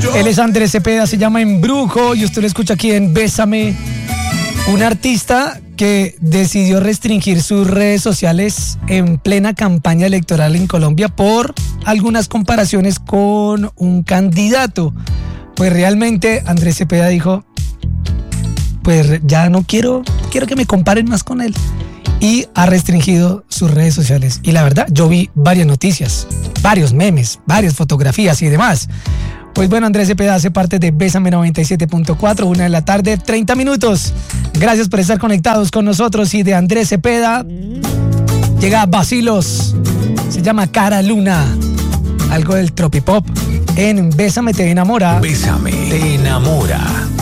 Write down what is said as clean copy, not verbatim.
Él es Andrés Cepeda, se llama Embrujo y usted lo escucha aquí en Bésame. Un artista que decidió restringir sus redes sociales en plena campaña electoral en Colombia por algunas comparaciones con un candidato. Pues realmente Andrés Cepeda dijo, pues ya no quiero que me comparen más con él. Y ha restringido sus redes sociales. Y la verdad, yo vi varias noticias, varios memes, varias fotografías y demás. Pues bueno, Andrés Cepeda hace parte de Bésame 97.4, 1 de la tarde, 30 minutos. Gracias por estar conectados con nosotros. Y de Andrés Cepeda llega Vacilos, se llama Cara Luna, algo del tropipop en Bésame te enamora. Bésame te enamora.